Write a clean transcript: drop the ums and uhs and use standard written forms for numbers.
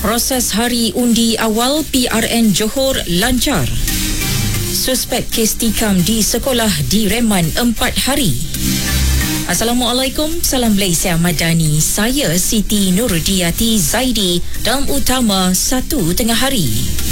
Proses hari undi awal PRN Johor lancar. Suspek kes tikam di sekolah direman 4 hari. Assalamualaikum, salam Malaysia Madani. Saya Siti Nurdiati Zaidi dalam utama 1 tengah hari.